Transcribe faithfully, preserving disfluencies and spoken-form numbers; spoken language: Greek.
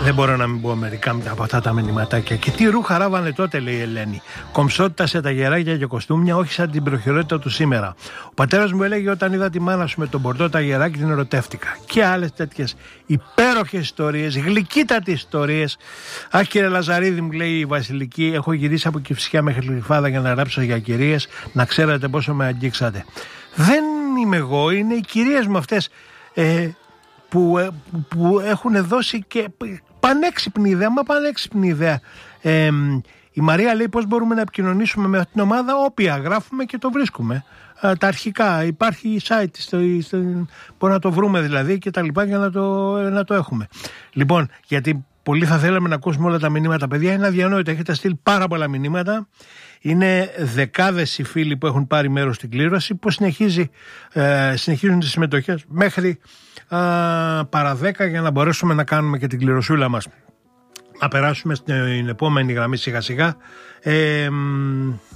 Δεν μπορώ να μην πω μερικά από αυτά τα μηνυματάκια. Και τι ρούχα ράβανε τότε, λέει η Ελένη. Κομψότητα σε τα γεράκια και κοστούμια, όχι σαν την προχειρότητα του σήμερα. Ο πατέρας μου έλεγε: όταν είδα τη μάνα σου με τον μπορτό τα γεράκι, την ερωτεύτηκα. Και άλλες τέτοιες υπέροχες ιστορίες, γλυκύτατες ιστορίες. Αχ, κύριε Λαζαρίδη, μου λέει η Βασιλική, έχω γυρίσει από Κηφισιά μέχρι Γλυφάδα για να ράψω για κυρίες. Να ξέρετε πόσο με αγγίξατε. Δεν είμαι εγώ, είναι οι κυρίες μου αυτές. Ε, Που, που έχουν δώσει και πανέξυπνη ιδέα, μα πανέξυπνη ιδέα. Ε, η Μαρία λέει πώς μπορούμε να επικοινωνήσουμε με την ομάδα, όποια γράφουμε και το βρίσκουμε. Ε, τα αρχικά, υπάρχει site, στο, στο, μπορούμε να το βρούμε δηλαδή και τα λοιπά για να το, να το έχουμε. Λοιπόν, γιατί πολύ θα θέλαμε να ακούσουμε όλα τα μηνύματα, παιδιά, είναι αδιανόητο, έχετε στείλει πάρα πολλά μηνύματα. Είναι δεκάδες οι φίλοι που έχουν πάρει μέρος στην κλήρωση, που συνεχίζει, ε, συνεχίζουν τις συμμετοχές μέχρι ε, παρά δέκα για να μπορέσουμε να κάνουμε και την κληρωσούλα μας. Να περάσουμε στην επόμενη γραμμή σιγά σιγά. Ε,